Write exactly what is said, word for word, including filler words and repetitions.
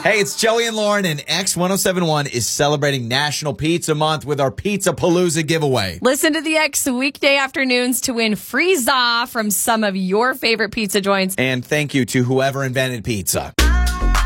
Hey, it's Joey and Lauren, and X one oh seven one is celebrating National Pizza Month with our Pizza Palooza giveaway. Listen to the X weekday afternoons to win free za from some of your favorite pizza joints. And thank you to whoever invented pizza.